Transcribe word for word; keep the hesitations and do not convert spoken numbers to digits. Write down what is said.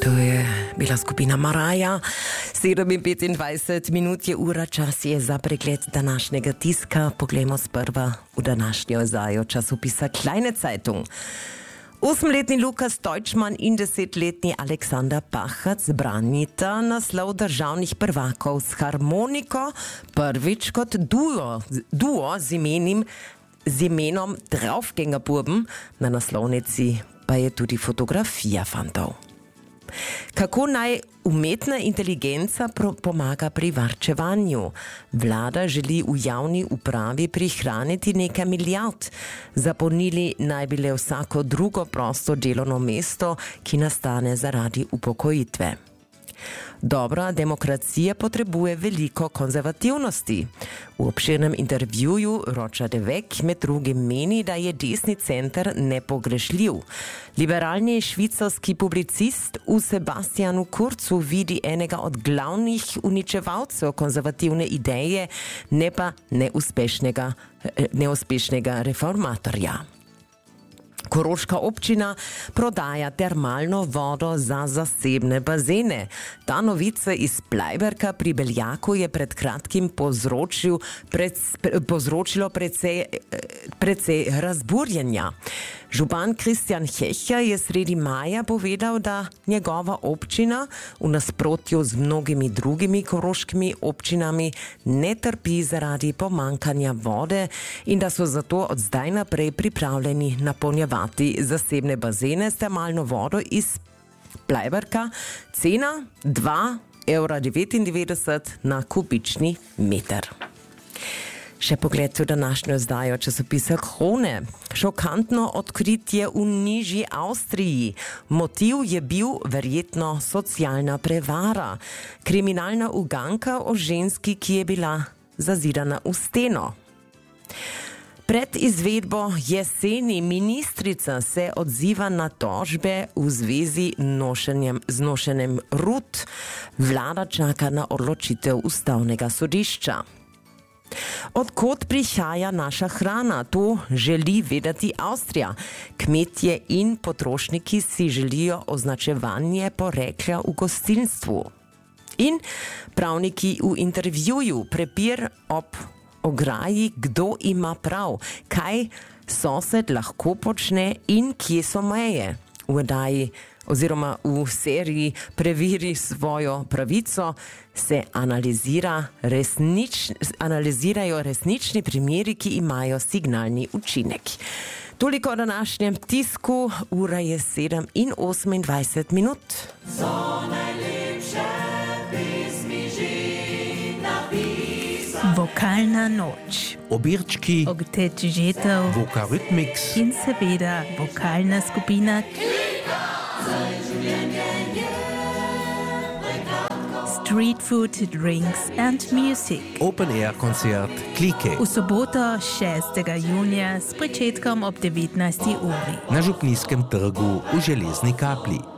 To je bila skupina Maraja. sedem in petindvajset minut je ura, čas je za pregled današnjega tiska. Poglejmo sprva v današnjo izdajo časopisa Kleine Zeitung. Osemletni Lukas Deutschmann in desetletni Alexander Pachac branita naslov državnih prvakov s harmoniko, prvič kot duo, duo z, imenim, z imenom Draufgängerbuben, na naslovnici pa je tudi fotografija fantov. Kako naj umetna inteligenca pomaga pri varčevanju? Vlada želi v javni upravi prihraniti nekaj milijard. Zapolnili naj bi le vsako drugo prosto delovno mesto, ki nastane zaradi upokojitve. Dobra demokracija potrebuje veliko konzervativnosti. V obširnem intervjuju Roger de Weck med drugim meni, da je desni center nepogrešljiv. Liberalni švicarski publicist v Sebastianu Kurzu vidi enega od glavnih uničevalcev konzervativne ideje, ne pa neuspešnega, neuspešnega reformatorja. Koroška občina prodaja termalno vodo za zasebne bazene. Ta novica iz Plajberka pri Beljaku je pred kratkim povzročil, pred, povzročilo precej, precej razburjenja. Župan Kristjan Hecher je sredi maja povedal, da njegova občina v nasprotju z mnogimi drugimi koroškimi občinami ne trpi zaradi pomankanja vode in da so zato od zdaj naprej pripravljeni napolnjevati zasebne bazene s termalno vodo iz Plajberka. Cena dva evra devetindevetdeset na kubični meter. Še pogled v današnjo izdajo časopisa Krone. Šokantno odkritje v nižji Avstriji. Motiv je bil verjetno socialna prevara. Kriminalna uganka o ženski, ki je bila zazidana v steno. Pred izvedbo jeseni ministrica se odziva na tožbe v zvezi nošenjem, z nošenjem rut. Vlada čaka na odločitev ustavnega sodišča. Od kod prihaja naša hrana? To želi vedeti Avstrija. Kmetje in potrošniki si želijo označevanje porekla v gostinstvu. In pravniki v intervjuju, prepir ob ograji, kdo ima prav, kaj sosed lahko počne in kje so meje. V oddaji oziroma v seriji Preveri svojo pravico se analizira resnič, analizirajo resnični primeri, ki imajo signalni učinek. Toliko o današnjem tisku, ura je sedem in osemindvajset minut. Vokalna noč. Obirčki, Oktet žetev Voka Rhythmix in seveda vokalna skupina Street Food, Drinks and Music. Open Air koncert Klike V soboto šestega junija s pričetkom ob devetnajsti uri. na Župnijskem trgu v Železni Kapli.